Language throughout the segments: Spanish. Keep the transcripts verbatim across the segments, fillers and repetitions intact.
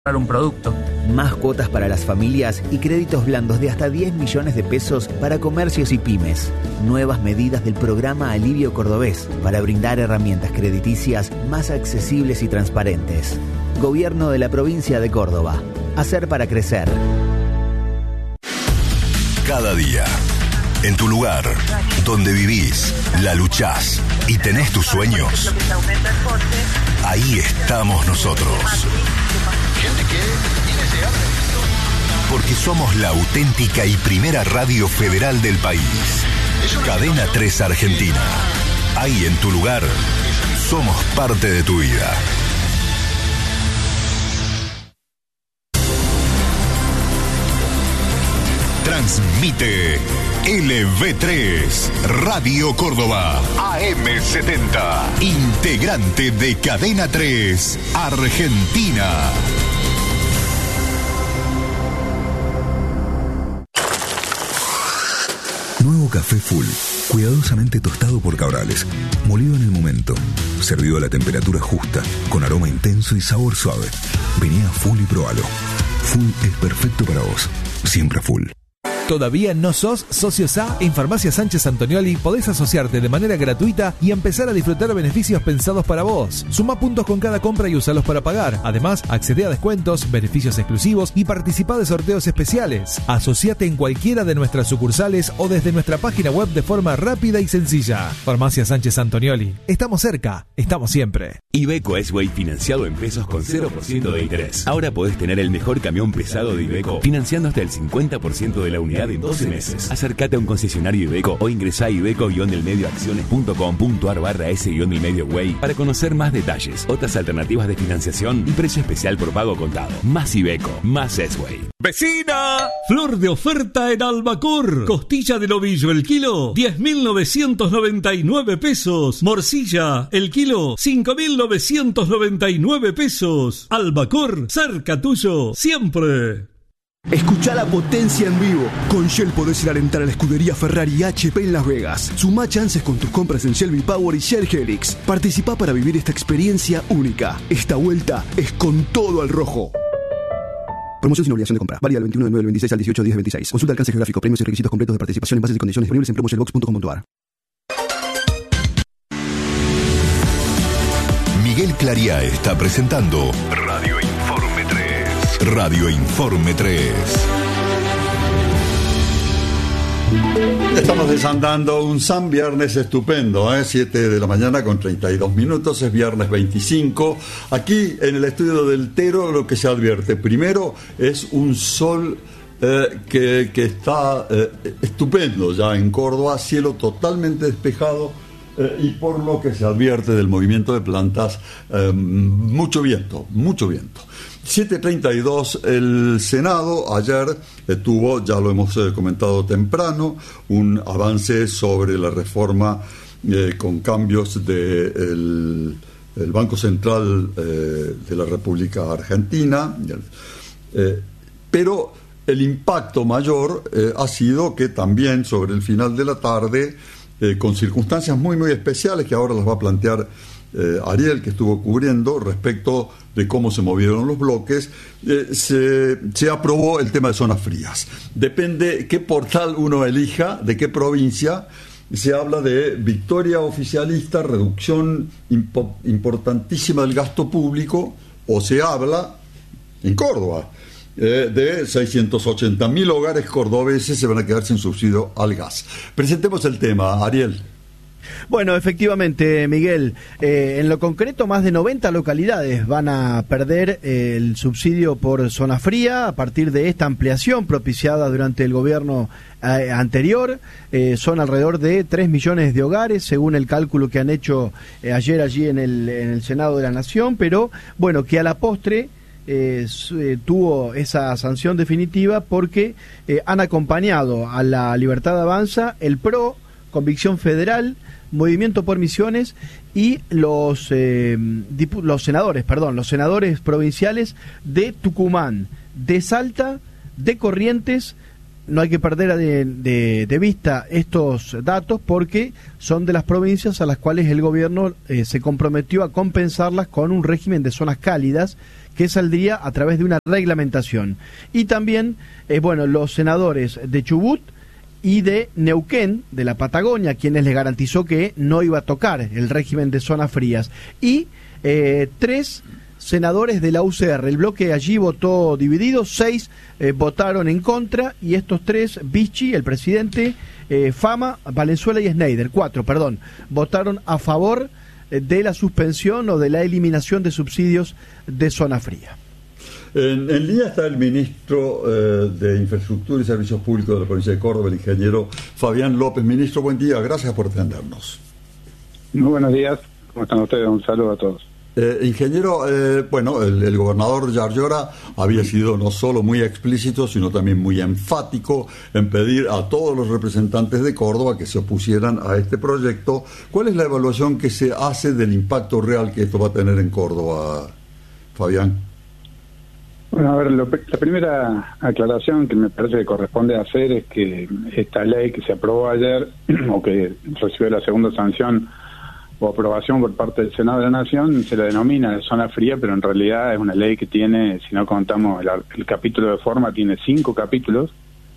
un producto. Más cuotas para las familias y créditos blandos de hasta diez millones de pesos para comercios y pymes. Nuevas medidas del programa Alivio Cordobés para brindar herramientas crediticias más accesibles y transparentes. Gobierno de la provincia de Córdoba. Hacer para crecer. Cada día, en tu lugar, donde vivís, la luchás y tenés tus sueños, ahí estamos nosotros. Porque somos la auténtica y primera radio federal del país. Cadena tres Argentina. Ahí en tu lugar, somos parte de tu vida. Transmite L V tres, Radio Córdoba, A M setenta, integrante de Cadena tres Argentina. Nuevo café Full, cuidadosamente tostado por Cabrales, molido en el momento, servido a la temperatura justa, con aroma intenso y sabor suave. Vení a Full y probalo. Full es perfecto para vos, siempre Full. ¿Todavía no sos socio S A? En Farmacia Sánchez Antonioli podés asociarte de manera gratuita y empezar a disfrutar beneficios pensados para vos. Suma puntos con cada compra y usalos para pagar. Además, accede a descuentos, beneficios exclusivos y participa de sorteos especiales. Asociate en cualquiera de nuestras sucursales o desde nuestra página web de forma rápida y sencilla. Farmacia Sánchez Antonioli. Estamos cerca, estamos siempre. Iveco S-Way financiado en pesos con cero por ciento de interés. Ahora podés tener el mejor camión pesado de Iveco financiando hasta el cincuenta por ciento de la unidad en doce meses. Acércate a un concesionario Iveco o ingresá a iveco-delmedioacciones.com.ar barra S-Delmedio-Way para conocer más detalles, otras alternativas de financiación y precio especial por pago contado. Más Iveco, más S-Way. ¡Vecina! Flor de oferta en Albacor. Costilla de novillo el kilo, diez mil novecientos noventa y nueve pesos. Morcilla el kilo, cinco mil novecientos noventa y nueve pesos. Albacor, cerca tuyo, siempre. Escucha la potencia en vivo. Con Shell podés ir a alentar a la escudería Ferrari y H P en Las Vegas. Sumá chances con tus compras en Shell V-Power y Shell Helix. Participá para vivir esta experiencia única. Esta vuelta es con todo al rojo. Promoción sin obligación de compra. Válida del veintiuno de nueve del veintiséis al dieciocho de diez del veintiséis. Consulta alcance geográfico, premios y requisitos completos de participación en bases y condiciones disponibles en promoshellbox punto com punto a r. Miguel Clariá está presentando Radio Informe tres. Radio Informe tres. Estamos desandando un San Viernes estupendo, ¿eh? siete de la mañana con treinta y dos minutos, es viernes veinticinco. Aquí en el estudio del Tero lo que se advierte primero es un sol eh, que, que está eh, estupendo ya en Córdoba, cielo totalmente despejado eh, y por lo que se advierte del movimiento de plantas, eh, mucho viento, mucho viento. siete treinta y dos, el Senado ayer eh, tuvo, ya lo hemos eh, comentado temprano, un avance sobre la reforma eh, con cambios del de el Banco Central eh, de la República Argentina, eh, pero el impacto mayor eh, ha sido que también sobre el final de la tarde, eh, con circunstancias muy muy especiales que ahora las va a plantear Eh, Ariel, que estuvo cubriendo respecto de cómo se movieron los bloques, eh, se, se aprobó el tema de zonas frías. Depende qué portal uno elija, de qué provincia, se habla de victoria oficialista, reducción impo- importantísima del gasto público, o se habla, en Córdoba, eh, de seiscientos ochenta mil hogares cordobeses se van a quedar sin subsidio al gas. Presentemos el tema, Ariel. Bueno, efectivamente, Miguel, eh, en lo concreto más de noventa localidades van a perder eh, el subsidio por zona fría a partir de esta ampliación propiciada durante el gobierno eh, anterior. Eh, son alrededor de tres millones de hogares, según el cálculo que han hecho eh, ayer allí en el, en el Senado de la Nación, pero bueno, que a la postre Eh, eh, tuvo esa sanción definitiva porque eh, han acompañado a la Libertad Avanza, el P R O, Convicción Federal, Movimiento por Misiones y los eh, dipu- los senadores, perdón, los senadores provinciales de Tucumán, de Salta, de Corrientes, no hay que perder de, de, de vista estos datos porque son de las provincias a las cuales el gobierno eh, se comprometió a compensarlas con un régimen de zonas cálidas que saldría a través de una reglamentación. Y también, eh, bueno, los senadores de Chubut y de Neuquén, de la Patagonia, quienes les garantizó que no iba a tocar el régimen de zonas frías. Y eh, tres senadores de la U C R. El bloque allí votó dividido, seis eh, votaron en contra, y estos tres, Vichy, el presidente, eh, Fama, Valenzuela y Schneider, cuatro, perdón, votaron a favor eh, de la suspensión o de la eliminación de subsidios de zona fría. En, en línea está el ministro eh, de Infraestructura y Servicios Públicos de la provincia de Córdoba, el ingeniero Fabián López. Ministro, buen día, gracias por atendernos. Muy buenos días, ¿cómo están ustedes? Un saludo a todos. Eh, ingeniero, eh, bueno, el, el gobernador Yarlora había sido no solo muy explícito, sino también muy enfático en pedir a todos los representantes de Córdoba que se opusieran a este proyecto. ¿Cuál es la evaluación que se hace del impacto real que esto va a tener en Córdoba, Fabián? Bueno, a ver, lo, la primera aclaración que me parece que corresponde hacer es que esta ley que se aprobó ayer, o que recibió la segunda sanción o aprobación por parte del Senado de la Nación, se la denomina de zona fría, pero en realidad es una ley que tiene, si no contamos el, el capítulo de forma, tiene cinco capítulos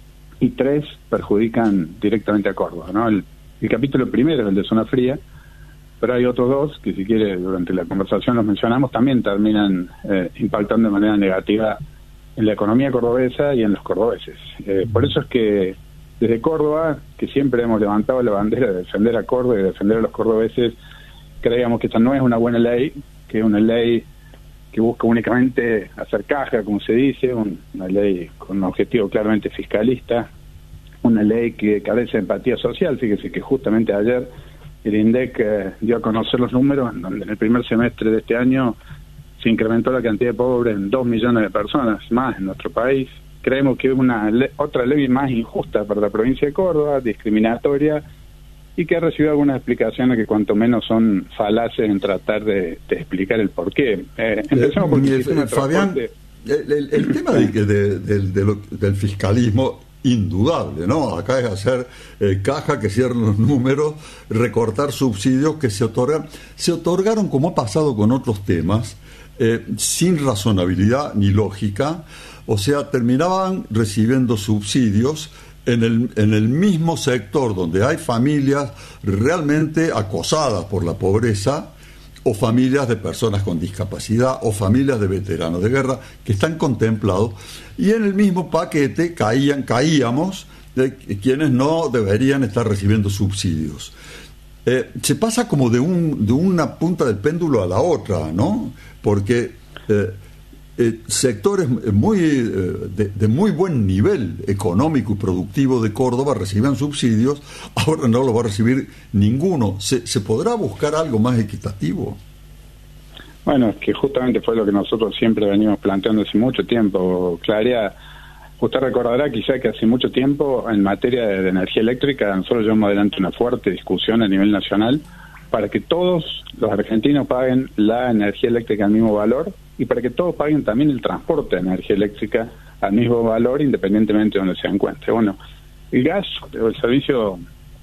y tres perjudican directamente a Córdoba, ¿no? El, el capítulo primero es el de zona fría, pero hay otros dos que, si quiere, durante la conversación los mencionamos, también terminan eh, impactando de manera negativa en la economía cordobesa y en los cordobeses. Eh, por eso es que desde Córdoba, que siempre hemos levantado la bandera de defender a Córdoba y de defender a los cordobeses, creíamos que esta no es una buena ley, que es una ley que busca únicamente hacer caja, como se dice, un, una ley con un objetivo claramente fiscalista, una ley que carece de empatía social. Fíjese que justamente ayer el INDEC eh, dio a conocer los números, en donde en el primer semestre de este año se incrementó la cantidad de pobres en dos millones de personas más en nuestro país. Creemos que es una le- otra ley más injusta para la provincia de Córdoba, discriminatoria, y que ha recibido algunas explicaciones que cuanto menos son falaces en tratar de, de explicar el porqué. Eh, empecemos por el sistema de Fabián, el, el, el tema de, de, de, de lo, del fiscalismo, indudable, ¿no? Acá es hacer eh, caja, que cierren los números, recortar subsidios que se otorgan. Se otorgaron, como ha pasado con otros temas, eh, sin razonabilidad ni lógica. O sea, terminaban recibiendo subsidios en el, en el mismo sector donde hay familias realmente acosadas por la pobreza, o familias de personas con discapacidad, o familias de veteranos de guerra que están contemplados, y en el mismo paquete caían, caíamos de quienes no deberían estar recibiendo subsidios. Eh, se pasa como de, un, de una punta del péndulo a la otra, ¿no? Porque eh, Eh, sectores muy eh, de, de muy buen nivel económico y productivo de Córdoba recibían subsidios, ahora no los va a recibir ninguno. ¿Se, se podrá buscar algo más equitativo? Bueno, es que justamente fue lo que nosotros siempre venimos planteando hace mucho tiempo. Clarea, usted recordará quizá que hace mucho tiempo en materia de, de energía eléctrica nosotros llevamos adelante una fuerte discusión a nivel nacional para que todos los argentinos paguen la energía eléctrica al mismo valor, y para que todos paguen también el transporte de energía eléctrica al mismo valor, independientemente de donde se encuentre. Bueno, el gas, o el servicio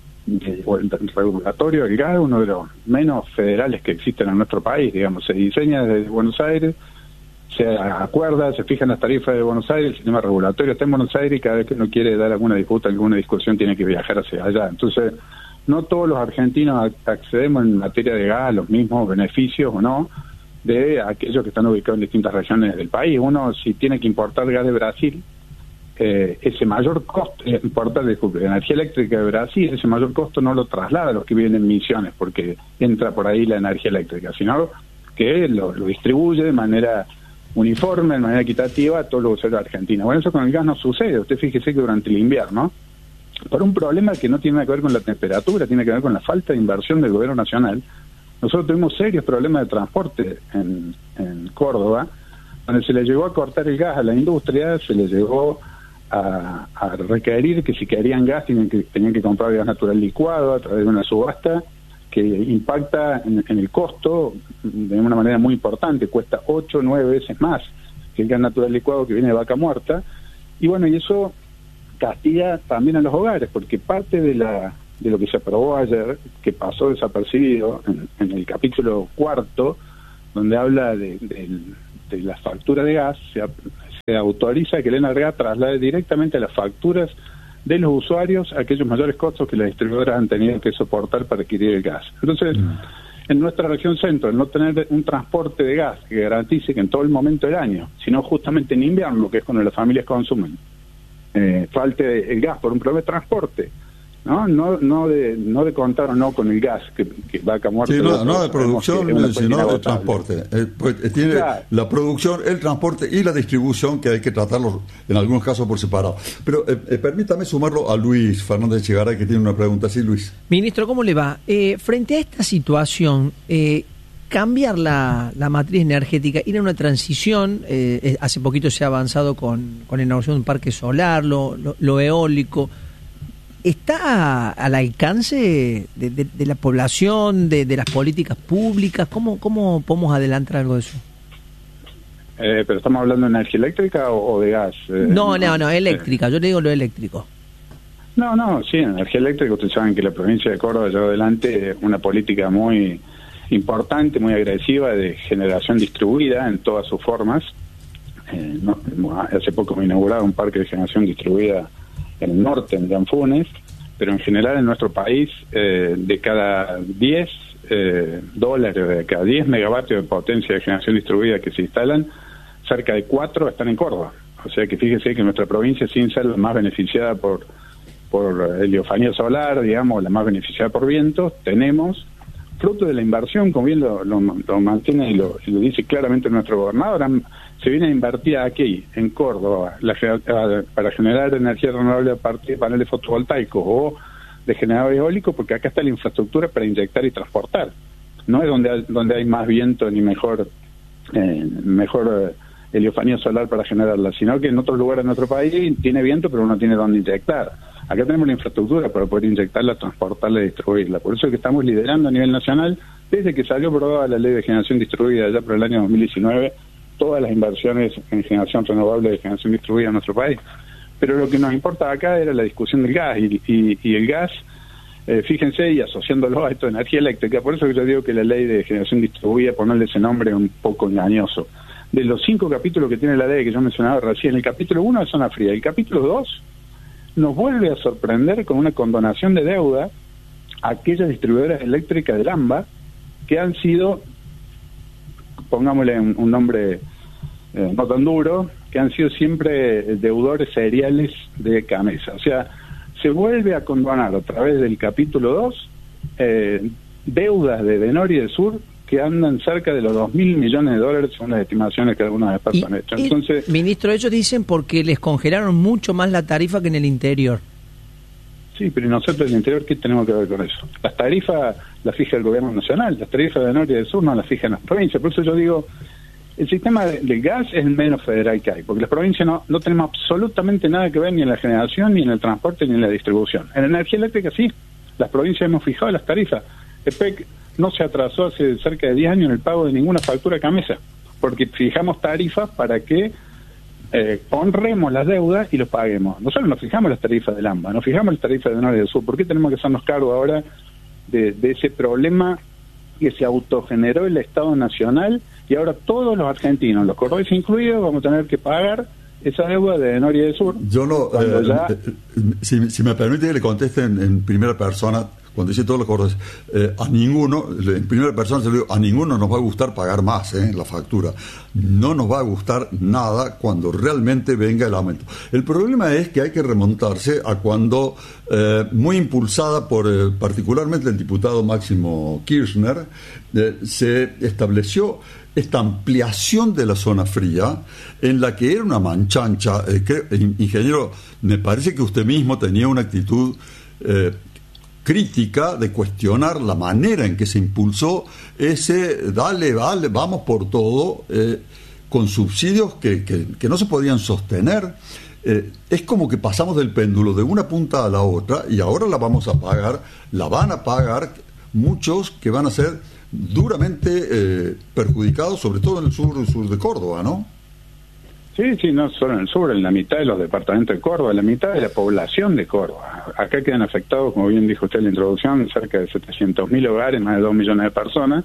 o el regulatorio del gas, uno de los menos federales que existen en nuestro país, digamos, se diseña desde Buenos Aires, se acuerda, se fijan las tarifas de Buenos Aires, el sistema regulatorio está en Buenos Aires, y cada vez que uno quiere dar alguna disputa, alguna discusión, tiene que viajar hacia allá. Entonces, no todos los argentinos accedemos en materia de gas a los mismos beneficios, o no, de aquellos que están ubicados en distintas regiones del país. Uno, si tiene que importar gas de Brasil, eh, ese mayor costo, eh, importar, disculpe, energía eléctrica de Brasil, ese mayor costo no lo traslada a los que viven en Misiones, porque entra por ahí la energía eléctrica, sino que lo, lo distribuye de manera uniforme, de manera equitativa a todos los usuarios argentinos. Bueno, eso con el gas no sucede. Usted fíjese que durante el invierno, por un problema que no tiene nada que ver con la temperatura, tiene que ver con la falta de inversión del gobierno nacional, nosotros tuvimos serios problemas de transporte en, en Córdoba, donde se le llegó a cortar el gas a la industria, se le llegó a, a requerir que si querían gas tenían que, tenían que comprar gas natural licuado a través de una subasta que impacta en, en el costo de una manera muy importante, cuesta ocho o nueve veces más que el gas natural licuado que viene de vaca muerta. Y bueno, y eso castiga también a los hogares, porque parte de la de lo que se aprobó ayer, que pasó desapercibido en, en el capítulo cuarto, donde habla de, de, de la factura de gas, se, se autoriza que el Energas traslade directamente a las facturas de los usuarios aquellos mayores costos que las distribuidoras han tenido que soportar para adquirir el gas. Entonces, mm. en nuestra región centro, el no tener un transporte de gas que garantice que en todo el momento del año, sino justamente en invierno, que es cuando las familias consumen, eh, falte el gas por un problema de transporte, no no no de no de contar o no con el gas que, que vaca muerta. Sí, no, no de producción, sino de transporte. Eh, pues, tiene claro. La producción, el transporte y la distribución, que hay que tratarlos en algunos casos por separado. Pero eh, eh, permítame sumarlo a Luis Fernández Chegaray, que tiene una pregunta. Sí, Luis. Ministro, ¿cómo le va? Eh, frente a esta situación, eh, cambiar la, la matriz energética, ir a una transición, eh, hace poquito se ha avanzado con, con la inauguración de un parque solar, lo, lo, lo eólico, ¿está al alcance de, de, de la población, de, de las políticas públicas? ¿Cómo, cómo podemos adelantar algo de eso? Eh, ¿Pero estamos hablando de energía eléctrica o, o de gas? Eh, no, no, no, eléctrica. Yo le digo lo eléctrico. No, no, sí, energía eléctrica. Ustedes saben que la provincia de Córdoba lleva adelante una política muy importante, muy agresiva de generación distribuida en todas sus formas. Eh, no, hace poco me inaugurado un parque de generación distribuida en el norte, en Llanfunes, pero en general en nuestro país, eh, de cada diez eh, dólares, de cada diez megavatios de potencia de generación distribuida que se instalan, cerca de cuatro están en Córdoba. O sea que fíjese que nuestra provincia, sin ser la más beneficiada por, por heliofanía solar, digamos, la más beneficiada por vientos, tenemos, fruto de la inversión, como bien lo, lo, lo mantiene y lo, y lo dice claramente nuestro gobernador, se viene a invertir aquí, en Córdoba, la, para generar energía renovable a partir de paneles fotovoltaicos o de generadores eólicos, porque acá está la infraestructura para inyectar y transportar. No es donde hay, donde hay más viento ni mejor eh, mejor eh, heliofanía solar para generarla, sino que en otros lugares de nuestro país tiene viento, pero no tiene dónde inyectar. Acá tenemos la infraestructura para poder inyectarla, transportarla y distribuirla. Por eso es que estamos liderando a nivel nacional, desde que salió aprobada la ley de generación distribuida ya por el año dos mil diecinueve, todas las inversiones en generación renovable de generación distribuida en nuestro país. Pero lo que nos importa acá era la discusión del gas, y, y, y el gas, eh, fíjense, y asociándolo a esto de energía eléctrica, por eso que yo digo que la ley de generación distribuida, ponerle ese nombre es un poco engañoso. De los cinco capítulos que tiene la ley que yo mencionaba recién, el capítulo uno es zona fría, el capítulo dos nos vuelve a sorprender con una condonación de deuda a aquellas distribuidoras eléctricas del AMBA que han sido, pongámosle un, un nombre eh, no tan duro, que han sido siempre deudores seriales de Camesa. O sea, se vuelve a condonar a través del capítulo dos eh, deudas de Denor y del Sur que andan cerca de los dos mil millones de dólares según las estimaciones que algunos expertos han hecho. Entonces, ministro, ellos dicen porque les congelaron mucho más la tarifa que en el interior. Sí, pero nosotros en el interior, ¿qué tenemos que ver con eso? Las tarifas las fija el gobierno nacional, las tarifas de norte y del sur no las fijan las provincias. Por eso yo digo, el sistema del de gas es el menos federal que hay, porque las provincias no, no tenemos absolutamente nada que ver ni en la generación, ni en el transporte, ni en la distribución. En energía eléctrica sí, las provincias hemos fijado las tarifas. E P E C no se atrasó hace cerca de diez años en el pago de ninguna factura Camesa, porque fijamos tarifas para que eh, honremos las deudas y los paguemos. Nosotros nos fijamos las tarifas del AMBA, nos fijamos las tarifas del norte y del sur. ¿Por qué tenemos que hacernos cargo ahora de, de ese problema que se autogeneró el Estado Nacional y ahora todos los argentinos, los cordobeses incluidos, vamos a tener que pagar esa deuda de norte y del sur? Yo no, eh, ya... eh, si, si me permite que le conteste en, en primera persona. Cuando dice todos los cordobeses, eh, a ninguno, en primera persona se lo digo, a ninguno nos va a gustar pagar más eh, la factura. No nos va a gustar nada cuando realmente venga el aumento. El problema es que hay que remontarse a cuando, eh, muy impulsada por eh, particularmente el diputado Máximo Kirchner, eh, se estableció esta ampliación de la zona fría, en la que era una manchancha. Eh, que, ingeniero, me parece que usted mismo tenía una actitud eh, crítica de cuestionar la manera en que se impulsó ese dale, dale, vamos por todo, eh, con subsidios que, que, que no se podían sostener. Eh, es como que pasamos del péndulo de una punta a la otra y ahora la vamos a pagar, la van a pagar muchos que van a ser duramente eh, perjudicados, sobre todo en el sur, el sur de Córdoba, ¿no? Sí, Sí, sí, no solo en el sur, en la mitad de los departamentos de Córdoba, la mitad de la población de Córdoba. Acá quedan afectados, como bien dijo usted en la introducción, cerca de setecientos mil hogares, más de dos millones de personas,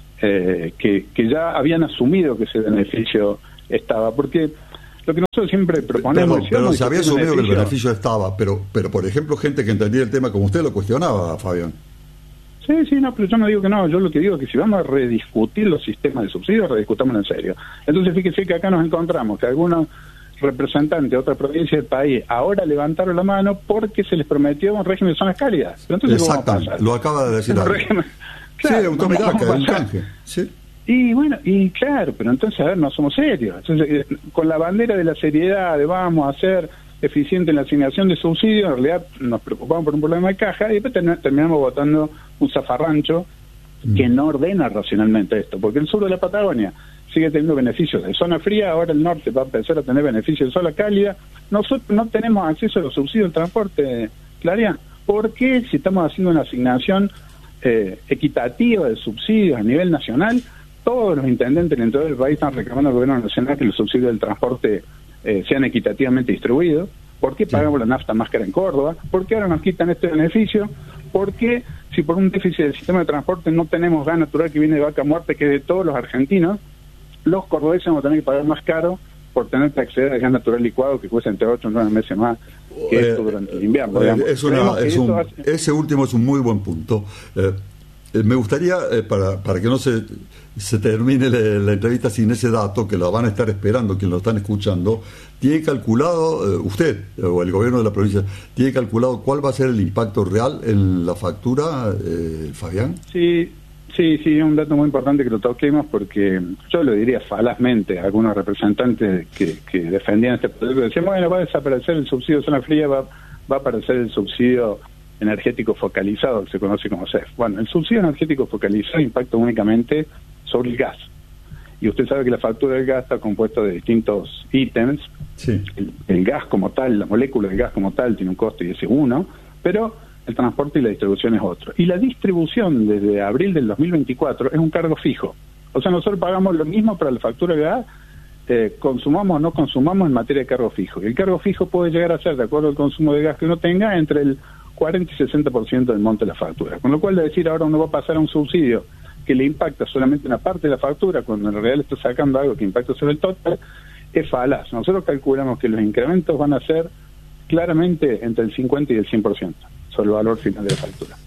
eh, que, que ya habían asumido que ese beneficio estaba, porque lo que nosotros siempre proponemos... Pero, pero se había asumido que el beneficio estaba, pero, pero por ejemplo, gente que entendía el tema como usted lo cuestionaba, Fabián. Sí, sí, no, pero yo no digo que no, yo lo que digo es que si vamos a rediscutir los sistemas de subsidios, rediscutámoslo en serio. Entonces fíjese que acá nos encontramos que algunos representantes de otras provincias del país ahora levantaron la mano porque se les prometió un régimen de zonas cálidas. Pero entonces, exactamente, lo acaba de decir. Régimen, claro, sí, un tomidaca, un canje. Sí. Y bueno, y claro, pero entonces, a ver, no somos serios. Entonces, con la bandera de la seriedad, de vamos a ser eficiente en la asignación de subsidios, en realidad nos preocupamos por un problema de caja y después terminamos votando un zafarrancho mm. que no ordena racionalmente esto, porque el sur de la Patagonia sigue teniendo beneficios de zona fría, ahora el norte va a empezar a tener beneficios de zona cálida. Nosotros no tenemos acceso a los subsidios de transporte, Claria. ¿Por qué si estamos haciendo una asignación eh, equitativa de subsidios a nivel nacional, todos los intendentes en todo el país están reclamando al gobierno nacional que los subsidios del transporte Eh, sean equitativamente distribuidos? ¿Por qué pagamos sí. la nafta más cara en Córdoba? ¿Por qué ahora nos quitan este beneficio? ¿Por qué, si por un déficit del sistema de transporte no tenemos gas natural que viene de vaca muerta, que es de todos los argentinos, los cordobeses vamos a tener que pagar más caro por tener que acceder al gas natural licuado que cuesta entre ocho o nueve meses más que eh, esto durante el invierno? Eh, es una, es un, hace... Ese último es un muy buen punto. Eh, eh, me gustaría, eh, para, para que no se... se termine la, la entrevista sin ese dato, que lo van a estar esperando quienes lo están escuchando, ¿tiene calculado, eh, usted o el gobierno de la provincia, tiene calculado cuál va a ser el impacto real en la factura, eh, Fabián? Sí, sí, sí, es un dato muy importante que lo toquemos, porque yo lo diría falazmente a algunos representantes que, que defendían este proyecto, decían, bueno, va a desaparecer el subsidio de zona fría, va, va a aparecer el subsidio energético focalizado, que se conoce como C E F. Bueno, el subsidio energético focalizado impacta únicamente sobre el gas. Y usted sabe que la factura del gas está compuesta de distintos ítems. Sí. El, el gas como tal, la molécula del gas como tal tiene un costo y ese uno, pero el transporte y la distribución es otro. Y la distribución desde abril del dos mil veinticuatro es un cargo fijo. O sea, nosotros pagamos lo mismo para la factura de gas, eh, consumamos o no consumamos en materia de cargo fijo. Y el cargo fijo puede llegar a ser, de acuerdo al consumo de gas que uno tenga, entre el cuarenta y sesenta por ciento del monto de la factura. Con lo cual, de decir ahora uno va a pasar a un subsidio que le impacta solamente una parte de la factura, cuando en realidad está sacando algo que impacta sobre el total, es falaz. Nosotros calculamos que los incrementos van a ser claramente entre el cincuenta y el cien por ciento sobre el valor final de la factura.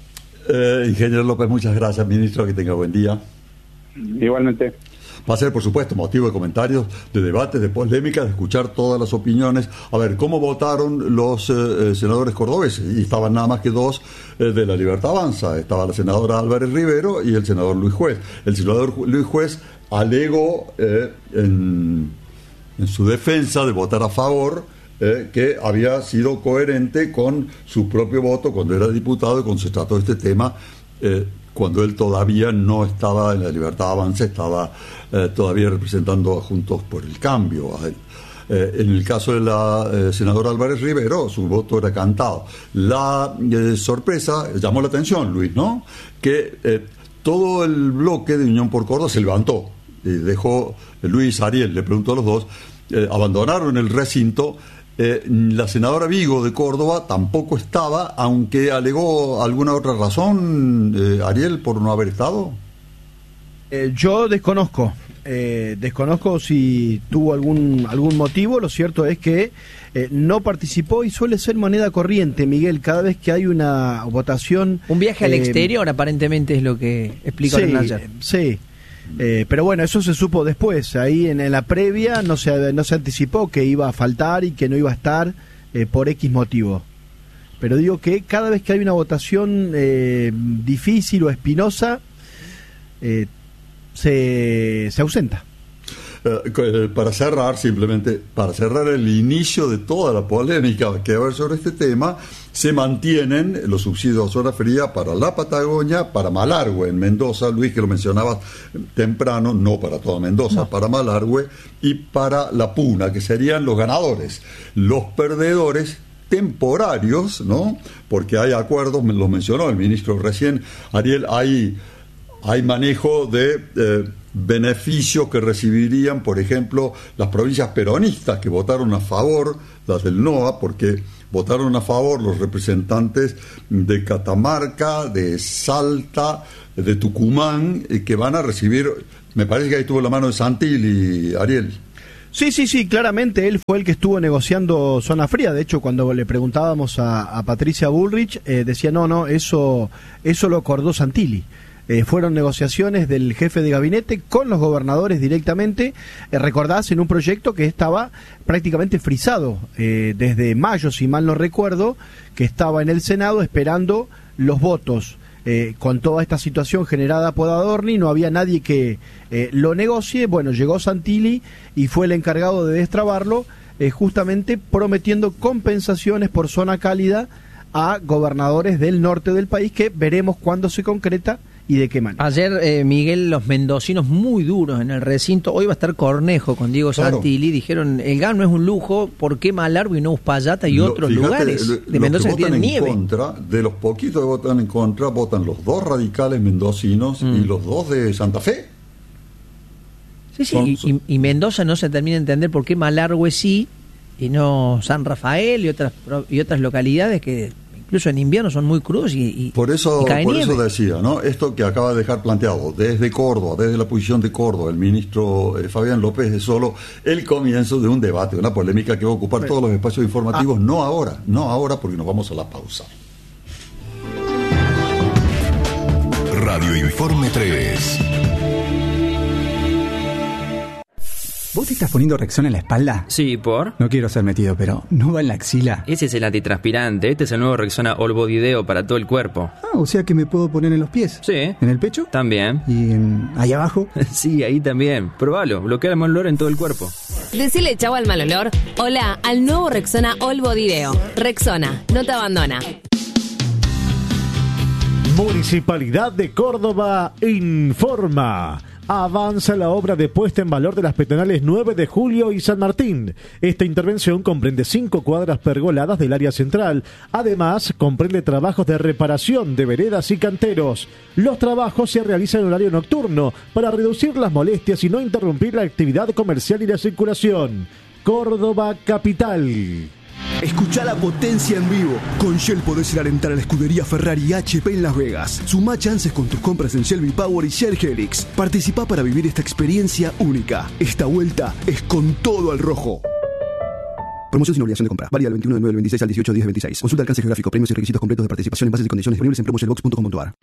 Eh, ingeniero López, muchas gracias, ministro, que tenga buen día. Igualmente. Va a ser, por supuesto, motivo de comentarios, de debates, de polémicas, de escuchar todas las opiniones. A ver, ¿cómo votaron los eh, senadores cordobeses? Y estaban nada más que dos eh, de la Libertad Avanza. Estaba la senadora Álvarez Rivero y el senador Luis Juez. El senador Luis Juez alegó eh, en, en su defensa de votar a favor eh, que había sido coherente con su propio voto cuando era diputado y cuando se trató de este tema, eh, cuando él todavía no estaba en la Libertad Avanza, estaba eh, todavía representando a Juntos por el Cambio. Eh, en el caso de la eh, senadora Álvarez Rivero, su voto era cantado. La eh, sorpresa, llamó la atención, Luis, ¿no?, que eh, todo el bloque de Unión por Córdoba se levantó. Y dejó, eh, Luis, Ariel, le preguntó a los dos, eh, abandonaron el recinto. Eh, la senadora Vigo de Córdoba tampoco estaba, aunque alegó alguna otra razón, eh, Ariel, por no haber estado. Eh, yo desconozco, eh, desconozco si tuvo algún algún motivo. Lo cierto es que eh, no participó y suele ser moneda corriente, Miguel, cada vez que hay una votación. Un viaje al eh, exterior, aparentemente, es lo que explicaron sí, ayer. Sí. Eh, pero bueno, eso se supo después. Ahí en, en la previa no se no se anticipó que iba a faltar y que no iba a estar eh, por X motivo. Pero digo que cada vez que hay una votación eh, difícil o espinosa, eh, se, se ausenta. Eh, para cerrar, simplemente, para cerrar el inicio de toda la polémica que va a haber sobre este tema, se mantienen los subsidios a zona fría para la Patagonia, para Malargüe en Mendoza, Luis, que lo mencionabas temprano, no para toda Mendoza, no. Para Malargüe, y para La Puna, que serían los ganadores. Los perdedores temporarios, ¿no?, porque hay acuerdos, lo mencionó el ministro recién, Ariel, hay, hay manejo de... Eh, beneficios que recibirían, por ejemplo, las provincias peronistas que votaron a favor, las del N O A, porque votaron a favor los representantes de Catamarca, de Salta, de Tucumán, que van a recibir, me parece que ahí tuvo la mano de Santilli, Ariel. Sí, sí, sí, claramente él fue el que estuvo negociando zona fría. De hecho, cuando le preguntábamos a, a Patricia Bullrich, eh, decía, no, no, eso, eso lo acordó Santilli. Eh, fueron negociaciones del jefe de gabinete con los gobernadores directamente, eh, recordás, en un proyecto que estaba prácticamente frisado eh, desde mayo, si mal no recuerdo, que estaba en el Senado esperando los votos. Eh, con toda esta situación generada por Adorni, no había nadie que eh, lo negocie. Bueno, llegó Santilli y fue el encargado de destrabarlo, eh, justamente prometiendo compensaciones por zona cálida a gobernadores del norte del país, que veremos cuándo se concreta y de qué manera. Ayer, eh, Miguel, los mendocinos muy duros en el recinto. Hoy va a estar Cornejo con Diego claro. Santilli. Dijeron, el G A N no es un lujo, ¿por qué Malargüe y no Uspallata y lo, otros fíjate, lugares lo, de Mendoza que, que tienen nieve? Contra, de los poquitos que votan en contra, votan los dos radicales mendocinos mm. y los dos de Santa Fe. Sí, sí, Son, y, y, y Mendoza no se termina de entender por qué Malargüe sí y no San Rafael y otras, y otras localidades que incluso en invierno son muy crudos y, y por eso y cae por nieve. Eso decía, ¿no? Esto que acaba de dejar planteado desde Córdoba, desde la posición de Córdoba, el ministro eh, Fabián López, es solo el comienzo de un debate, una polémica que va a ocupar Pero, todos los espacios informativos, ah. no ahora, no ahora porque nos vamos a la pausa. Radio Informe tres. ¿Vos te estás poniendo Rexona en la espalda? Sí, ¿por? No quiero ser metido, pero ¿no va en la axila? Ese es el antitranspirante. Este es el nuevo Rexona All Body Deo para todo el cuerpo. Ah, o sea que me puedo poner en los pies. Sí. ¿En el pecho? También. ¿Y en... ahí abajo? Sí, ahí también. Probalo. Bloquea el mal olor en todo el cuerpo. Decile chau al mal olor. Hola al nuevo Rexona All Body Deo. Rexona, no te abandona. Municipalidad de Córdoba informa. Avanza la obra de puesta en valor de las peatonales nueve de julio y San Martín. Esta intervención comprende cinco cuadras pergoladas del área central. Además, comprende trabajos de reparación de veredas y canteros. Los trabajos se realizan en horario nocturno para reducir las molestias y no interrumpir la actividad comercial y la circulación. Córdoba Capital. Escucha la potencia en vivo. Con Shell podés ir a alentar a la escudería Ferrari H P en Las Vegas. Sumá chances con tus compras en Shell V-Power y Shell Helix. Participá para vivir esta experiencia única. Esta vuelta es con todo al rojo. Promoción sin obligación de compra. Válida del veintiuno de nueve del veintiséis al dieciocho de diez del veintiséis. Consulta alcance geográfico, premios y requisitos completos de participación en bases y condiciones disponibles en promoshellbox punto com punto a r.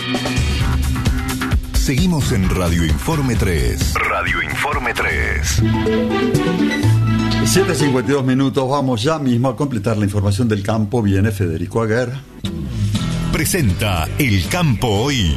Seguimos en Radio Informe tres. Radio Informe tres. siete cincuenta y dos minutos, vamos ya mismo a completar la información del campo. Viene Federico Aguer. Presenta El Campo Hoy.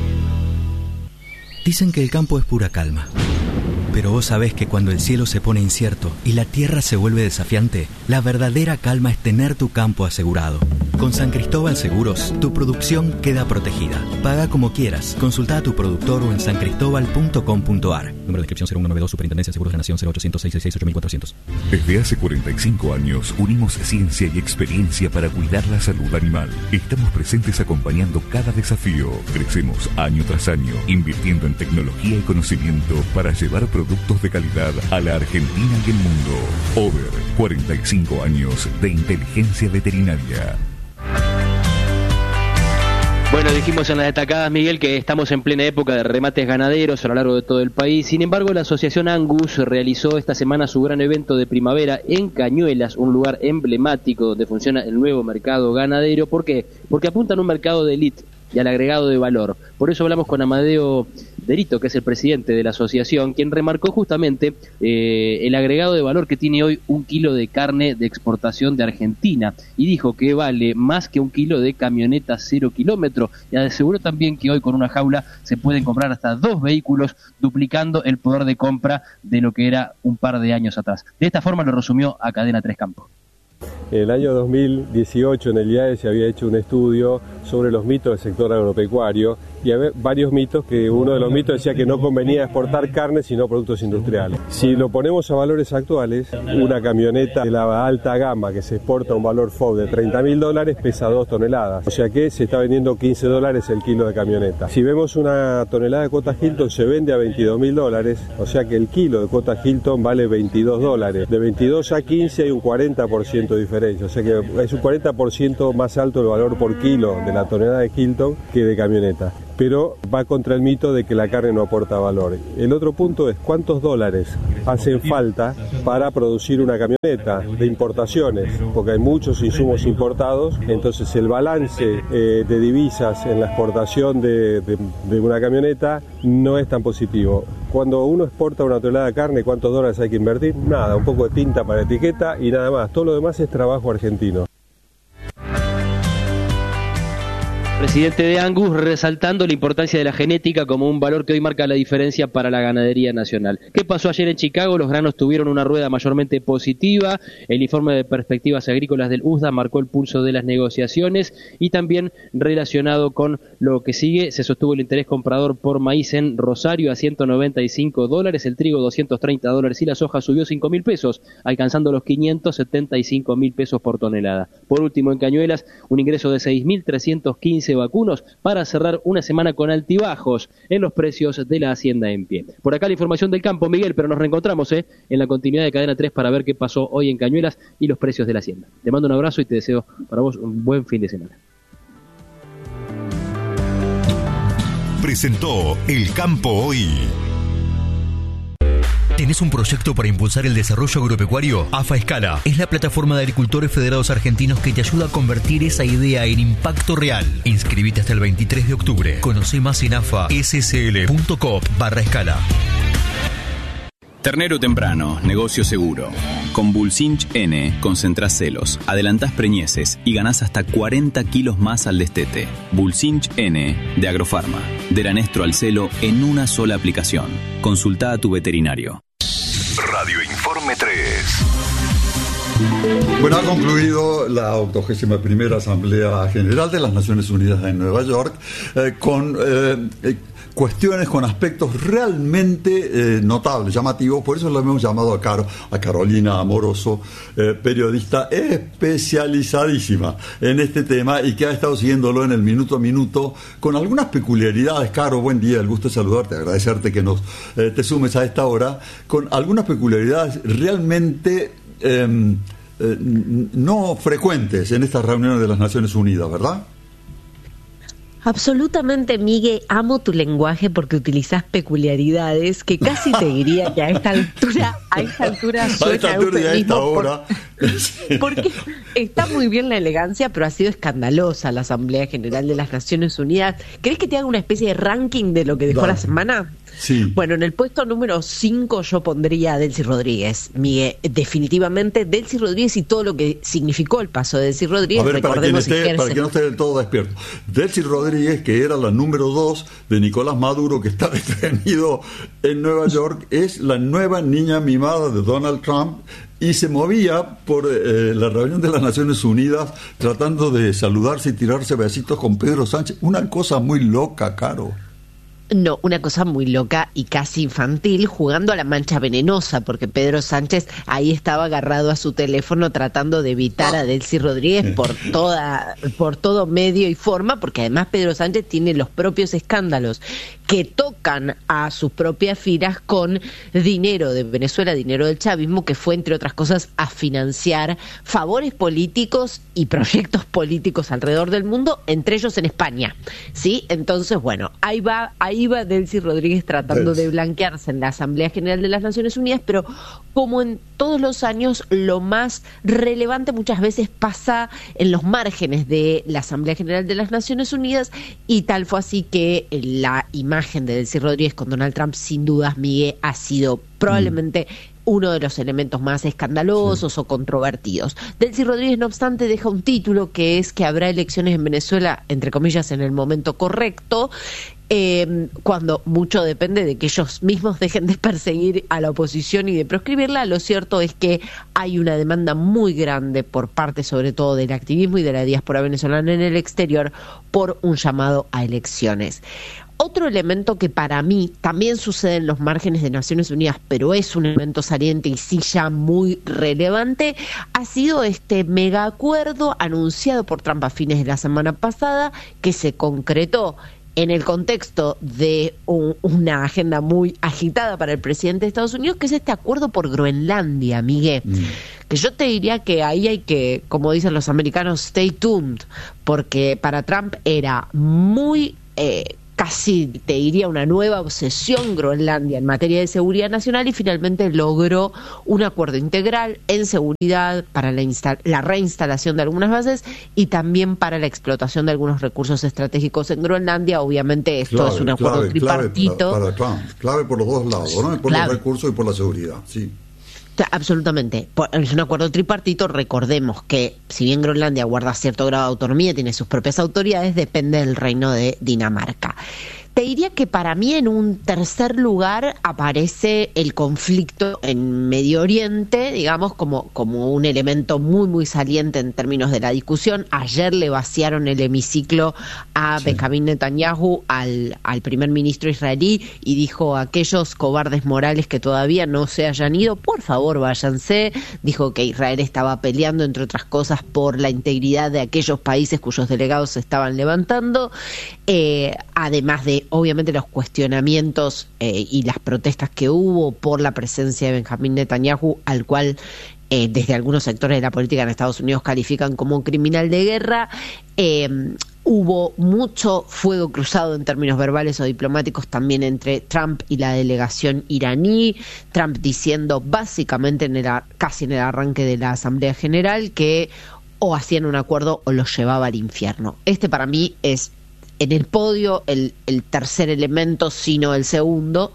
Dicen que el campo es pura calma. Pero vos sabés que cuando el cielo se pone incierto y la tierra se vuelve desafiante, la verdadera calma es tener tu campo asegurado. Con San Cristóbal Seguros, tu producción queda protegida. Paga como quieras. Consulta a tu productor o en san cristóbal punto com punto a r. Número de inscripción cero uno noventa y dos, Superintendencia de Seguros de Nación cero ochocientos, seiscientos sesenta y seis, ocho mil cuatrocientos. Desde hace cuarenta y cinco años unimos ciencia y experiencia para cuidar la salud animal. Estamos presentes acompañando cada desafío. Crecemos año tras año, invirtiendo en tecnología y conocimiento para llevar productos de calidad a la Argentina y el mundo. Over, cuarenta y cinco años de inteligencia veterinaria. Bueno, dijimos en las destacadas, Miguel, que estamos en plena época de remates ganaderos a lo largo de todo el país. Sin embargo, la Asociación Angus realizó esta semana su gran evento de primavera en Cañuelas, un lugar emblemático donde funciona el nuevo mercado ganadero. ¿Por qué? Porque apuntan a un mercado de élite y al agregado de valor. Por eso hablamos con Amadeo Derito, que es el presidente de la asociación, quien remarcó justamente eh, el agregado de valor que tiene hoy un kilo de carne de exportación de Argentina, y dijo que vale más que un kilo de camioneta cero kilómetro, y aseguró también que hoy con una jaula se pueden comprar hasta dos vehículos, duplicando el poder de compra de lo que era un par de años atrás. De esta forma lo resumió a Cadena Tres Campos. En el año dos mil dieciocho en el I A E se había hecho un estudio sobre los mitos del sector agropecuario y había varios mitos que uno de los mitos decía que no convenía exportar carne sino productos industriales. Si lo ponemos a valores actuales, una camioneta de la alta gama que se exporta a un valor F O B de treinta mil dólares pesa dos toneladas, o sea que se está vendiendo quince dólares el kilo de camioneta. Si vemos una tonelada de cuota Hilton se vende a veintidós mil dólares, o sea que el kilo de cuota Hilton vale veintidós dólares. De veintidós a quince hay un cuarenta por ciento de diferencia, o sea que es un cuarenta por ciento más alto el valor por kilo de la tonelada de Hilton que de camioneta. Pero va contra el mito de que la carne no aporta valor. El otro punto es cuántos dólares hacen falta para producir una camioneta de importaciones, porque hay muchos insumos importados, entonces el balance eh, de divisas en la exportación de, de, de una camioneta no es tan positivo. Cuando uno exporta una tonelada de carne, ¿cuántos dólares hay que invertir? Nada, un poco de tinta para etiqueta y nada más. Todo lo demás es trabajo argentino. Presidente de Angus resaltando la importancia de la genética como un valor que hoy marca la diferencia para la ganadería nacional. ¿Qué pasó ayer en Chicago? Los granos tuvieron una rueda mayormente positiva. El informe de perspectivas agrícolas del U S D A marcó el pulso de las negociaciones y también relacionado con lo que sigue, se sostuvo el interés comprador por maíz en Rosario a ciento noventa y cinco dólares, el trigo doscientos treinta dólares y la soja subió cinco mil pesos, alcanzando los quinientos setenta y cinco mil pesos por tonelada. Por último, en Cañuelas, un ingreso de seis mil trescientos quince vacunos para cerrar una semana con altibajos en los precios de la hacienda en pie. Por acá la información del campo, Miguel, pero nos reencontramos ¿eh? en la continuidad de Cadena tres para ver qué pasó hoy en Cañuelas y los precios de la hacienda. Te mando un abrazo y te deseo para vos un buen fin de semana. Presentó El Campo Hoy. ¿Tenés un proyecto para impulsar el desarrollo agropecuario? AFA Escala es la plataforma de agricultores federados argentinos que te ayuda a convertir esa idea en impacto real. Inscribite hasta el veintitrés de octubre. Conoce más en afassl.coop barra escala. Ternero temprano, negocio seguro. Con Bulsinch N concentrás celos, adelantás preñeces y ganás hasta cuarenta kilos más al destete. Bulsinch N de Agrofarma. Del anestro al celo en una sola aplicación. Consulta a tu veterinario. Radio Informe tres. Bueno, ha concluido la octogésima primera Asamblea General de las Naciones Unidas en Nueva York eh, con eh, eh, cuestiones, con aspectos realmente eh, notables, llamativos. Por eso lo hemos llamado a, Caro, a Carolina Amoroso, eh, periodista especializadísima en este tema y que ha estado siguiéndolo en el minuto a minuto con algunas peculiaridades. Caro, buen día, el gusto de saludarte, agradecerte que nos eh, te sumes a esta hora, con algunas peculiaridades realmente eh, eh, no frecuentes en estas reuniones de las Naciones Unidas, ¿verdad? Absolutamente, Miguel, amo tu lenguaje porque utilizas peculiaridades que casi te diría que a esta altura, a esta altura suena a esta altura y a esta hora. Por, porque está muy bien la elegancia, pero ha sido escandalosa la Asamblea General de las Naciones Unidas. ¿Querés que te haga una especie de ranking de lo que dejó Dale. la semana? Sí. Bueno, en el puesto número cinco yo pondría a Delcy Rodríguez. Miguel, definitivamente Delcy Rodríguez y todo lo que significó el paso de Delcy Rodríguez. A ver, para quien, esté, para quien no esté del todo despierto. Delcy Rodríguez, que era la número dos de Nicolás Maduro, que está detenido en Nueva York, es la nueva niña mimada de Donald Trump y se movía por eh, la reunión de las Naciones Unidas tratando de saludarse y tirarse besitos con Pedro Sánchez. Una cosa muy loca, Caro. No, una cosa muy loca y casi infantil, jugando a la mancha venenosa, porque Pedro Sánchez ahí estaba agarrado a su teléfono tratando de evitar a Delcy Rodríguez por toda, por todo medio y forma, porque además Pedro Sánchez tiene los propios escándalos que tocan a sus propias filas con dinero de Venezuela, dinero del chavismo, que fue, entre otras cosas, a financiar favores políticos y proyectos políticos alrededor del mundo, entre ellos en España, ¿sí? Entonces, bueno, ahí va, ahí va Delcy Rodríguez tratando de blanquearse en la Asamblea General de las Naciones Unidas, pero como en todos los años, lo más relevante muchas veces pasa en los márgenes de la Asamblea General de las Naciones Unidas, y tal fue así que la imagen de Delcy Rodríguez con Donald Trump, sin dudas, Miguel, ha sido probablemente mm. uno de los elementos más escandalosos sí. o controvertidos. Delcy Rodríguez, no obstante, deja un título que es que habrá elecciones en Venezuela, entre comillas, en el momento correcto, Eh, cuando mucho depende de que ellos mismos dejen de perseguir a la oposición y de proscribirla, lo cierto es que hay una demanda muy grande por parte sobre todo del activismo y de la diáspora venezolana en el exterior por un llamado a elecciones. Otro elemento que para mí también sucede en los márgenes de Naciones Unidas, pero es un elemento saliente y sí ya muy relevante, ha sido este mega acuerdo anunciado por Trump a fines de la semana pasada, que se concretó en el contexto de un, una agenda muy agitada para el presidente de Estados Unidos, que es este acuerdo por Groenlandia, Miguel. Mm. Que yo te diría que ahí hay que, como dicen los americanos, stay tuned, porque para Trump era muy... Eh, casi te diría una nueva obsesión Groenlandia en materia de seguridad nacional, y finalmente logró un acuerdo integral en seguridad para la, insta- la reinstalación de algunas bases y también para la explotación de algunos recursos estratégicos en Groenlandia. Obviamente esto clave, es un acuerdo clave, tripartito. Clave para, para Trump, clave por los dos lados, ¿no? Por clave. Los recursos y por la seguridad, sí. Absolutamente. Es un acuerdo tripartito. Recordemos que si bien Groenlandia guarda cierto grado de autonomía, tiene sus propias autoridades, depende del reino de Dinamarca. Te diría que para mí en un tercer lugar aparece el conflicto en Medio Oriente, digamos, como, como un elemento muy, muy saliente en términos de la discusión. Ayer le vaciaron el hemiciclo a sí. Benjamín Netanyahu, al, al primer ministro israelí, y dijo: aquellos cobardes morales que todavía no se hayan ido, por favor váyanse. Dijo que Israel estaba peleando, entre otras cosas, por la integridad de aquellos países cuyos delegados se estaban levantando, eh, además de obviamente los cuestionamientos eh, y las protestas que hubo por la presencia de Benjamín Netanyahu, al cual eh, desde algunos sectores de la política en Estados Unidos califican como un criminal de guerra. Eh, hubo mucho fuego cruzado en términos verbales o diplomáticos también entre Trump y la delegación iraní, Trump diciendo básicamente en el, casi en el arranque de la Asamblea General que o hacían un acuerdo o los llevaba al infierno. Este para mí es en el podio el, el tercer elemento, sino el segundo.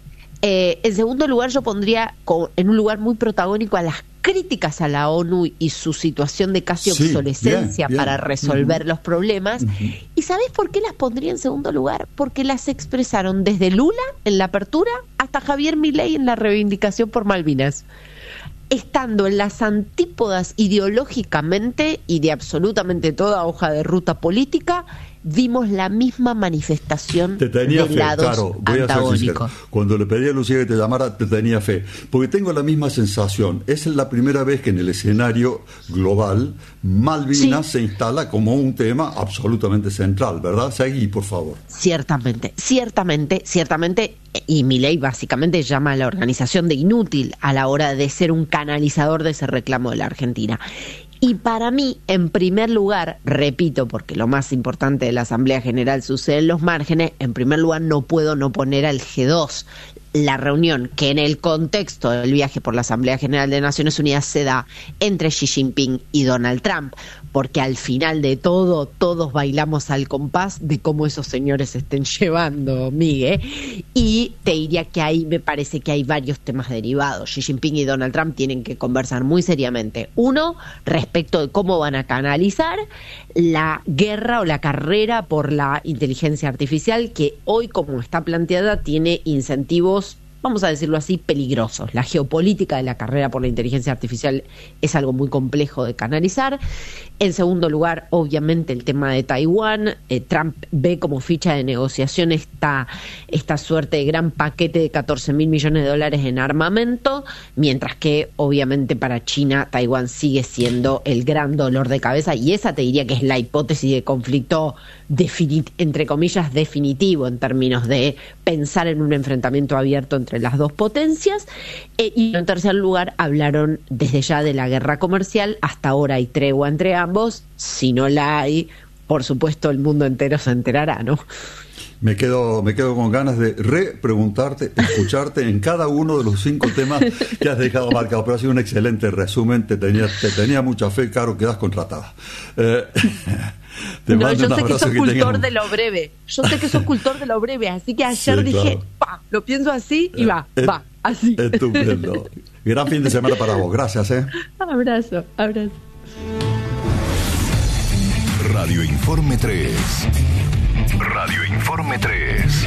Eh, en segundo lugar yo pondría con, en un lugar muy protagónico a las críticas a la ONU y su situación de casi sí, obsolescencia bien, bien. para resolver uh-huh. los problemas. Uh-huh. ¿Y sabés por qué las pondría en segundo lugar? Porque las expresaron desde Lula en la apertura hasta Javier Milei en la reivindicación por Malvinas. Estando en las antípodas ideológicamente y de absolutamente toda hoja de ruta política, vimos la misma manifestación te tenía de fe, lados claro, voy antagónicos. A ser sincero. Cuando le pedí a Lucía que te llamara, te tenía fe, porque tengo la misma sensación. Es la primera vez que en el escenario global Malvinas sí. se instala como un tema absolutamente central, ¿verdad? Seguí, por favor. Ciertamente, ciertamente, ciertamente, y Milei básicamente llama a la organización de inútil a la hora de ser un canalizador de ese reclamo de la Argentina. Y para mí, en primer lugar, repito, porque lo más importante de la Asamblea General sucede en los márgenes, en primer lugar no puedo no poner al G dos, la reunión que en el contexto del viaje por la Asamblea General de Naciones Unidas se da entre Xi Jinping y Donald Trump, porque al final de todo, todos bailamos al compás de cómo esos señores se estén llevando, Miguel, y te diría que ahí me parece que hay varios temas derivados. Xi Jinping y Donald Trump tienen que conversar muy seriamente. Uno, respecto de cómo van a canalizar la guerra o la carrera por la inteligencia artificial, que hoy, como está planteada, tiene incentivos, vamos a decirlo así, peligrosos. La geopolítica de la carrera por la inteligencia artificial es algo muy complejo de canalizar. En segundo lugar, obviamente, el tema de Taiwán. Eh, Trump ve como ficha de negociación esta, esta suerte de gran paquete de catorce mil millones de dólares en armamento, mientras que, obviamente, para China, Taiwán sigue siendo el gran dolor de cabeza, y esa te diría que es la hipótesis de conflicto, definit- entre comillas, definitivo en términos de pensar en un enfrentamiento abierto entre las dos potencias. Eh, y en tercer lugar, hablaron desde ya de la guerra comercial. Hasta ahora hay tregua entre ambos. Si no la hay, por supuesto el mundo entero se enterará, ¿no? Me quedo, me quedo con ganas de repreguntarte, escucharte en cada uno de los cinco temas que has dejado marcados. Pero ha sido un excelente resumen, te tenía, te tenía mucha fe, Caro, quedas contratada. Eh, te no, yo un sé que sos que cultor tengamos... de lo breve, yo sé que sos cultor de lo breve, así que ayer sí, dije, claro. pa, lo pienso así y va, eh, va, así. Estupendo. Gran fin de semana para vos, gracias, ¿eh? Abrazo, abrazo. Radio Informe tres. Radio Informe tres.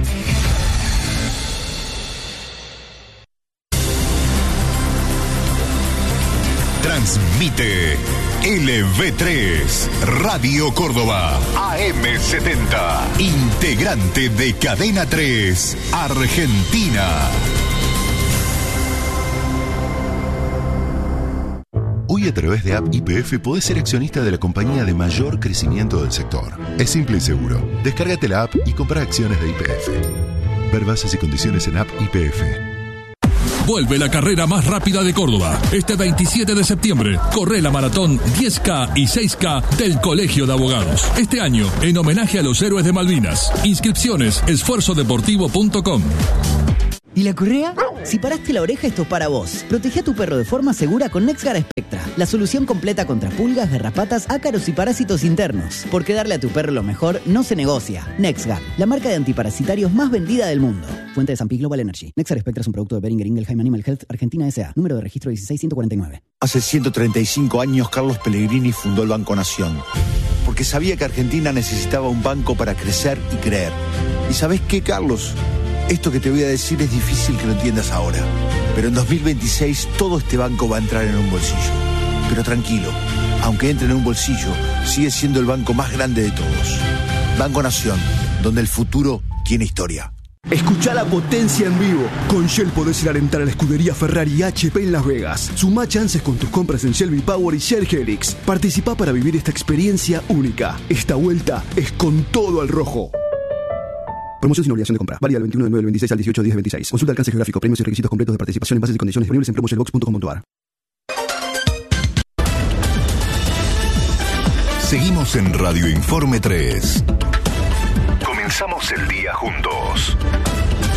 Transmite L V tres, Radio Córdoba, A M setenta, integrante de Cadena tres, Argentina. Hoy a través de App Y P F podés ser accionista de la compañía de mayor crecimiento del sector. Es simple y seguro. Descárgate la app y compra acciones de Y P F. Ver bases y condiciones en App Y P F. Vuelve la carrera más rápida de Córdoba. Este veintisiete de septiembre, corre la maratón diez K y seis K del Colegio de Abogados. Este año, en homenaje a los héroes de Malvinas. Inscripciones, esfuerzo deportivo punto com. ¿Y la correa? Si paraste la oreja, esto es para vos. Protege a tu perro de forma segura con NexGard Spectra, la solución completa contra pulgas, garrapatas, ácaros y parásitos internos. Porque darle a tu perro lo mejor no se negocia. NexGard, la marca de antiparasitarios más vendida del mundo. Fuente de San Pi Global Energy. NexGard Spectra es un producto de Boehringer Ingelheim Animal Health Argentina S A. Número de registro dieciséis ciento cuarenta y nueve. Hace ciento treinta y cinco años, Carlos Pellegrini fundó el Banco Nación. Porque sabía que Argentina necesitaba un banco para crecer y creer. ¿Y sabés qué, Carlos? Esto que te voy a decir es difícil que lo entiendas ahora, pero en dos mil veintiséis todo este banco va a entrar en un bolsillo. Pero tranquilo, aunque entre en un bolsillo, sigue siendo el banco más grande de todos. Banco Nación, donde el futuro tiene historia. Escuchá la potencia en vivo. Con Shell podés ir a alentar a la escudería Ferrari H P en Las Vegas. Sumá chances con tus compras en Shell V-Power y Shell Helix. Participá para vivir esta experiencia única. Esta vuelta es con todo al rojo. Promoción sin obligación de compra. Válida del veintiuno de nueve del veintiséis al dieciocho de diez del veintiséis. Consulta alcance geográfico, premios y requisitos completos de participación en bases y condiciones disponibles en promoshellbox punto com punto a r. Seguimos en Radio Informe tres. Comenzamos el día juntos.